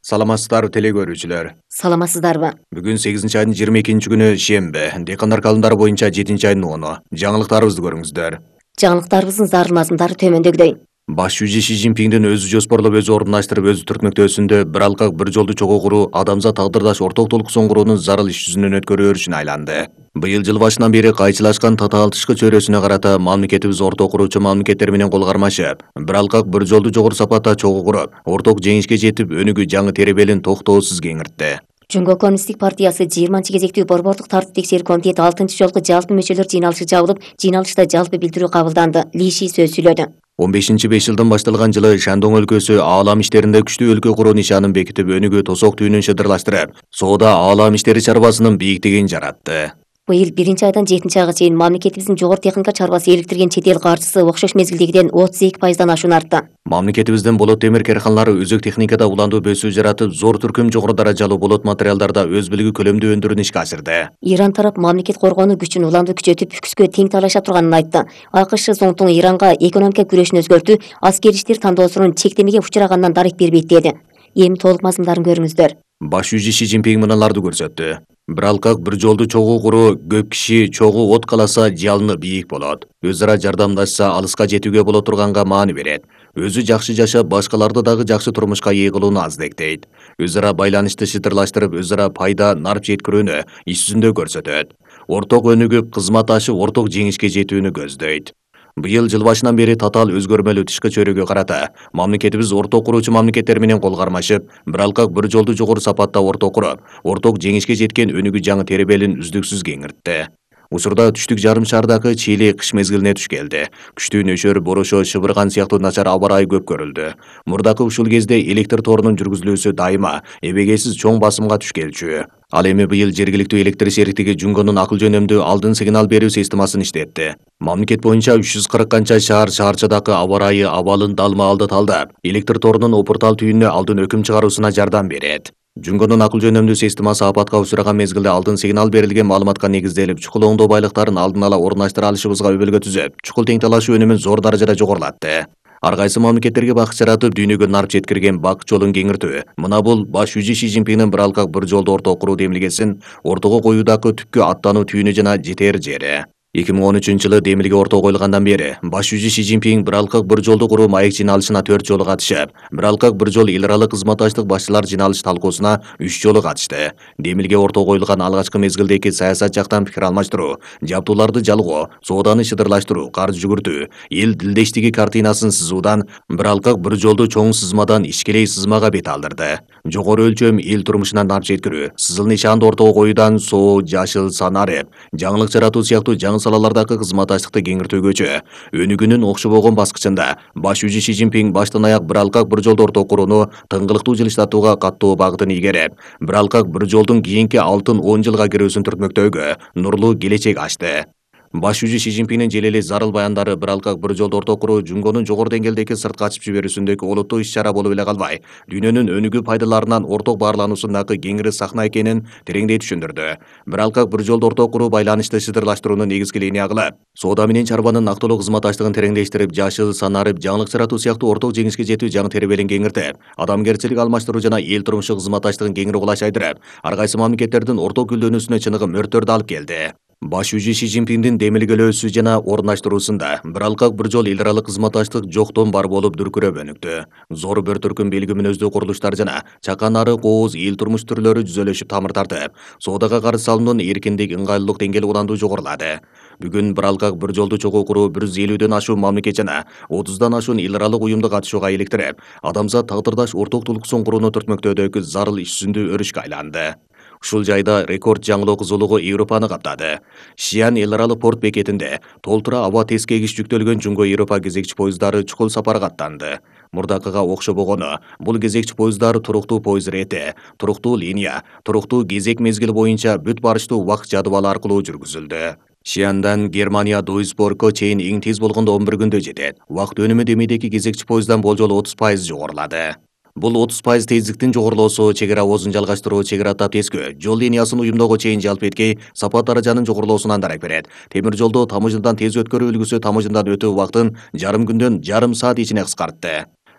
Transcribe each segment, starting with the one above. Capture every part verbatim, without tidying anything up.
Саламатсыздарбы теле көрүүчүлөр. Саламатсыздарбы? Бүгүн сегизинчи айдын жыйырма экинчи күнү шемби. Дыйкандар калымдары боюнча жетинчи айдын оны. Жаңылыктарыбызды көрүңүздөр. Жаңылыктарыбыздын зарыл мазмундары төмөндөгүдөй. Баш жүзү Ши Цзиньпиндин өзү жоспорлоп, өзү орундаштырып, өзү түртмөктөөсүндө бир алкак бир жолду чогуу куруу адамзат тагдырдаш орток толкусон куруунун зарыл иш жүзүнөн өткөрүү өрүшүнө айланды. Быйыл жыл башынан бери кайчылашкан татаал тышкы чөйрөсүнө карата мамлекетибиз орток куруучу мамлекеттер менен кол кармашып, бир алкак бир жолду жогору сапатта чогуу куруп, орток жеңишке жетип, өнүгүү жаңы теребелин токтоосуз кеңиртти. Жөнгө коммунисттик партиясы жыйырманчы кезектүү борбордук тартып текшерүү комитети алтынчы жолку жалпы мүчөлөр жыйналышы жабылып, жыйналышта жалпы билдирүү кабылданды. Ли Ши сөз сүйлөдү. он бешинчи беш жылдан башталган жылы Шандong өлкөсү аалам иштеринде күчтүү өлкө куруу нишанын бекитип, өнүгүү тосок түйүнүн шыдырлаштырып, соода аалам иштери чарбасынын бийиктигин жаратты. Быйыл биринчи айдан жетинчи айга чейин мамлекетибиздин жогору техника чарбасы иликтирген чет эл каржысы окшош мезгилдегиден отуз эки пайыздан ашуун артты. Мамлекетибиздин болот темир карканалары өзөк техникада уландуу бөсүү жаратып, зор түркүм жогору даражалуу болот материалдарда өз билиги көлөмдүү өндүрүүнү ишке ашырды. Иран тарап мамлекет коргоонуу күчүн уланды күчөтүп, күскө тең талаша турганын айтты. АКШ Зоңтуң Иранга экономика күрөшүн өзгөртүү, аскери иштер тандоосунун чектемеге учураганынан дарек бербейт деди. Эми толук мазмундарын көрүңүздөр. Баш жүзү Ши Цзиньпин мыналарды көрсөттү. Бир алкак бир жолду чогуу куруу, көп киши чогуу от каласа жалыны бийик болот. Өз ара жардамдашса алыска жетүүгө боло турганга маани берет. Өзү жакшы жашап, башкаларды дагы жакшы турмушка ээ кылууну аздектейт. Өз ара байланышты шытырлаштырып, өз ара пайда, нарп жеткирүүнү иш жүзүндө көрсөтөт. Орток өнүгүп, кызмат ашып, орток жеңишке жетүүнү көздөйт. Быйыл жыл башынан бери татаал өзгөрмөлүү тышкы чөйрөгө карата мамлекетибиз орток куруучу мамлекеттер менен кол кармашып, бир алкак бир жолду жогору сапатта орток куруп, орток жеңишке жеткен өнүгүү жаңы теребелин үздүксүз кеңиртти. Учурда түштүк жарым шаардагы чили кыш мезгилине туш келди. Күчтүү нөшөр, борошо, шыбырган сыяктуу начар аба ырайы көп көрүлдү. Мурдакы ушул кезде электр торунун жүргүзүлүүсү дайыма эбегейсиз чоң басымга туш келчү. Ал эми быйыл жергиликтүү электр шериктиги Жунгонун акыл жөнөмдүү алдын сигнал берүү системасын иштетти. Мамлекет боюнча үч жүз кырк канча шаар шаарчадагы аба ырайы абалын далма-алды талдап, электр торунун опуртал түйүнүнө алдын өкүм чыгаруусуна жардам берет. Жунгонун акыл жөнөмдүү системасы апатка учураган мезгилде алдын сигнал берилген маалыматка негизделип, чукул оңдоо байлыктарын алдын ала орундаштыра алышыбызга өбөлгө түзөп, чукул тең талашуу өнүмүн зор даражада жогорулатты. Ар кайсы мамлекеттерге бакыт жаратып, дүйнөгө нарп жеткирген бак жолун кеңиртүү. Мына бул баш жүзү Ши Цзиньпиндин бир алкак бир жолду ортого куруу демилгесин ортого коюудагы түпкү аттануу түйүнү жана жетер жери. эки миң он үчүнчү жылы демилге ортого коюлгандан бери баш жүзү Ши Цзиньпин бир алкак бир жолду куруу маек жыйналышына төрт жолу катышып, бир алкак бир жол эл аралык кызматташтык башчылар жыйналыш талкуусуна үч жолу катышты. Демилге ортого коюлган алгачкы мезгилдеги саясат жактан пикир алмаштыруу, жабдууларды жалгоо, сооданы шыдырлаштыруу, карыз жүгүртүү, эл дилдештиги картинасын сызуудан бир алкак бир жолду чоң сызмадан ишкелей сызмага бет алдырды. Жогору өлчөм эл турмушуна нарп жеткирүү, сызыл нишанды ортого коюудан соо, жашыл, санарып, жаңылык жаратуу сыяктуу жаңы салалардагы кызматташтыкты кеңиртүүгөчө өнүгүүнүн окшобогон баскычында баш жүзү Ши Цзиньпин баштан аяк бир алкак бир жолду ортого курууну тыңгылыктуу жылыштатууга каттоо багытын ийгереп, бир алкак бир жолдун кийинки алтын он жылга кирүүсүн түртмөктөөгө нурлуу келечек ачты. Баш жүзү Ши Цзиньпиндин желели зарыл баяндары бир алкак бир жолду ортого куруу Жунгонун жогору деңгээлдеги сыртка ачып жиберүүсүндөгү олуттуу иш-чара болуп эле калбай, дүйнөнүн өнүгүү пайдаларынан орток баарлануусундагы кеңири сахна экенин тереңдей түшүндүрдү. Бир алкак бир жолду ортого куруу байланышты шыдырлаштырууну негизги линия кылып, соода менен чарбанын актылуу кызматташтыгын тереңдештирип, жашыл, санарып, жаңылык жаратуу сыяктуу орток жеңишке жетүү жаңы теребелин кеңиртип, адамгерчилик алмаштыруу жана эл турмушу кызматташтыгын кеңири кулачайдырып, ар кайсы мамлекеттердин орток гүлдөнүүсүнө чыныгы мөрттөрдү алып келди. Баш жүзү Ши Цзиньпиндин демилгелөөсү жана орундаштыруусунда бир алкак бир жол эл аралык кызматташтык жоктон бар болуп дүркүрөп өнүктү. Зор бир түркүм белги мүнөздүү курулуштар жана чакан ары кооз эл турмуш түрлөрү жүзөлөшүп тамыр тартып, соодага карыз салымдын эркиндик, ыңгайлуулук деңгээли уландуу жогорулады. Бүгүн бир алкак бир жолду чогуу куруу бир жүз элүүдөн ашуун мамлекет жана отуздан ашуун эл аралык уюмду катышууга иликтирип, адамзат тагдырдаш орток толкусон курууну түртмөктөөдөгү зарыл иш жүзүндүү өрүшкө айланды. Ушул жайда рекорд жаңылоо кызуулугу Европаны каптады. Шиан эл аралык порт бекетинде толтура аба тескегич жүктөлгөн Жунго Европа кезекчи поезддары чукул сапарга аттанды. Мурдакыга окшобогону, бул кезекчи поездар туруктуу поезд рети, туруктуу линия, туруктуу кезек мезгили боюнча бүт барыштуу убакыт жадыбалы аркылуу жүргүзүлдү. Шиандан Германия Дуйсбургко чейин эң тез болгондо он бир күндө жетет. Убакыт өнүмү демейдеги кезекчи поезддан болжол отуз пайыз жогорулады. Бул отуз пайыз тездиктин жогорулоосу, чегара обозун жалгаштыруу, чегара тап тескөө, жол линиясын уюмдоого чейин жалп эткей, сапат даражанын жогорулоосунан дарек берет. Темир жолду тамыжындан тез өткөрүү үлгүсү тамыжындан өтүү убактын жарым күндөн жарым саат ичине кыскартты.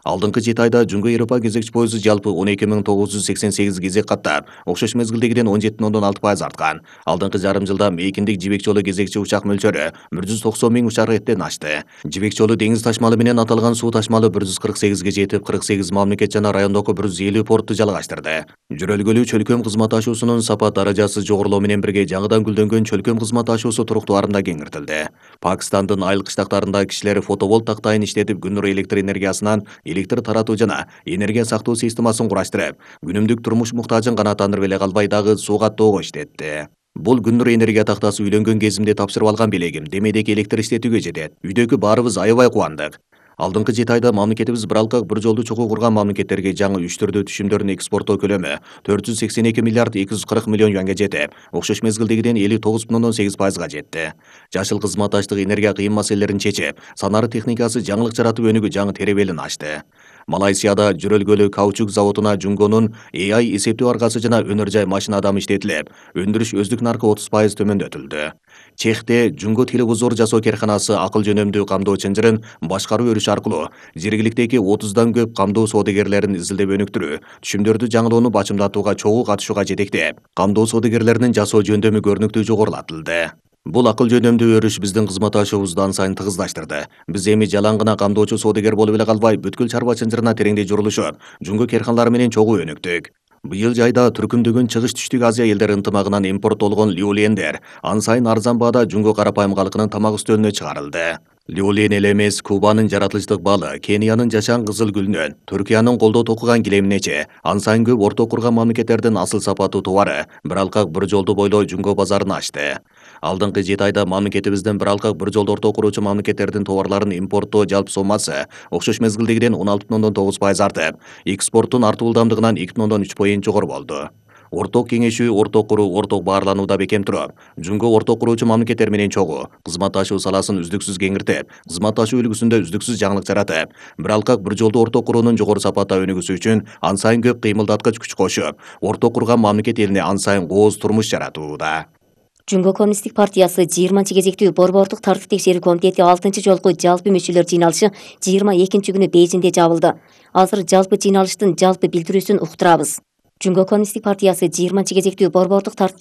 Алдыңкы жети айда Жунго Европа кезекчи пойызы жалпы он эки миң тогуз жүз сексен сегиз кезек каттап, окшош мезгилдегиден он жети бүтүн ондон алты пайыз арткан. Алдыңкы жарым жылда мейкиндик жибек жолу кезекчи учак мөлчөрү бир жүз токсон миң учак реттен ашты. Жибек жолу деңиз ташмалы менен аталган суу ташмалы бир жүз кырк сегизге жетип, кырк сегиз мамлекет жана райондогу бир жүз элүү портты жалгаштырды. Жөрөлгөлүү чөлкөм кызмат ташуусунун сапат даражасы жогорулоо менен бирге жаңыдан гүлдөнгөн чөлкөм кызмат ташуусу туруктуу арымда кеңиртилди. Пакистандын айыл кыштактарында кишилер фотоволт тактайын иштетип күн нуру электр энергиясынан электр таратуу жана энергия сактоо системасын кураштырып, күнүмдүк турмуш муктажын канааттандырып эле калбай дагы суу каттоого иштетти. Бул күн нур энергия тактасы үйлөнгөн кезимде тапшырып алган белегим демейдеки электр иштетүүгө жетет. Үйдөгү баарыбыз аябай кубандык. Алдыңкы жети айда мамлекетибиз бир алкак бир жолду чогуу курган мамлекеттерге жаңы үч түрдүү түшүмдөрдүн экспорттоо көлөмү төрт жүз сексен эки миллиард эки жүз кырк миллион юанга жетип, окшош мезгилдегиден элүү тогуз бүтүн ондон сегиз пайызга жетти. Жашыл кызматташтык энергия кыйын маселелерин чечип, санары техникасы жаңылык жаратып өнүгүү жаңы теребелин ачты. Малайзияда жөрөлгөлүү каучук заводуна Жунгонун A I эсептөө аркасы жана өнөр жай машина адамы иштетилип, өндүрүш өздүк наркы отуз пайыз төмөндөтүлдү. Чехте Жунго телевизор жасоо керканасы акыл жөнөмдүү камдоо чынжырын башкаруу өрүш аркылуу жергиликтеги отуздан көп камдоо соодагерлерин изилдеп өнүктүрүү, түшүмдөрдү жаңылоону бачымдатууга чогуу катышууга жетектеп, камдоо соодагерлеринин жасоо жөндөмү көрүнүктүү жогорулатылды. Бул акыл жөнөмдүү өрүш биздин кызматташуубузду ан сайын тыгыздаштырды. Биз эми жалаң гана камдоочу соодагер болуп эле калбай, бүткүл чарба чынжырына тереңдей журулушуп, Жунго керканалары менен чогуу өнүктүк. Быйыл жайда түркүмдөгөн чыгыш түштүк Азия элдери ынтымагынан импорттолгон лиолендер ан сайын арзан баада Жунго карапайым калкынын тамак үстөлүнө чыгарылды. Лиолен эле эмес, Кубанын жаратылыштык балы, Кениянын жашан кызыл гүлүнөн, Түркиянын колдоо токуган килеминече, ан сайын көп орто курган мамлекеттердин асыл сапаттуу товары бир алкак бир жолду бойлой Жунго базарын ачты. Алдыңкы жети айда мамлекетибизден бир алкак бир жолду орто куруучу мамлекеттердин товарларын импорттоо жалпы сомасы окшош мезгилдегиден он алты бүтүн ондон тогуз пайыз артып, экспорттун артуу ылдамдыгынан эки бүтүн ондон үч поинт жогору болду. Орток кеңешүү, орток куруу, орток баарланууда бекем туруп, Жунго орток куруучу мамлекеттер менен чогуу кызматташуу саласын үздүксүз кеңиртип, кызматташуу үлгүсүндө үздүксүз жаңылык жаратып, бир алкак бир жолду орток куруунун жогору сапатта өнүгүүсү үчүн ан сайын көп кыймылдаткыч күч кошуп, орток курган мамлекет элине ан сайын кооз турмуш жаратууда. Жунго коммунисттик партиясы жыйырманчы кезектүү борбордук тартип текшерүү комитети алтынчы жолку жалпы мүчөлөр жыйналышы жыйырма экинчи күнү Бейжиңде жабылды. Азыр жалпы жыйналыштын жалпы билдирүүсүн уктурабыз. Жунго коммунисттик партиясы жыйырманчы кезектүү борбордук тартип